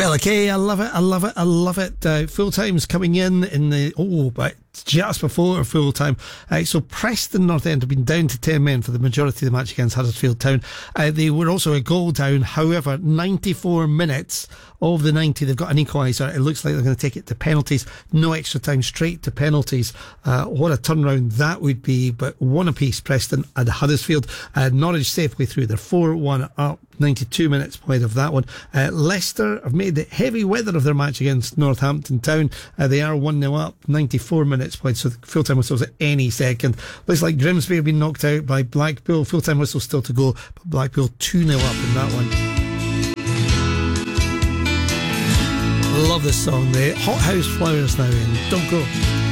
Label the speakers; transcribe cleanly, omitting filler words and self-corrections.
Speaker 1: Bella Kay, I love it, I love it, I love it. Full time's coming in the, but just before full time. So Preston North End have been down to 10 men for the majority of the match against Huddersfield Town. They were also a goal down. However, 94 minutes of the 90, they've got an equaliser. It looks like they're going to take it to penalties. No extra time, straight to penalties. What a turnaround that would be. But one apiece, Preston and Huddersfield. Norwich safely through. They're 4-1 up. 92 minutes played of that one. Leicester have made the heavy weather of their match against Northampton Town. They are 1-0 up, 94 minutes played, so the full-time whistle's at any second. Looks like Grimsby have been knocked out by Blackpool. Full-time whistle still to go, but Blackpool 2-0 up in that one. Love this song. The Hothouse Flowers now in Don't Go.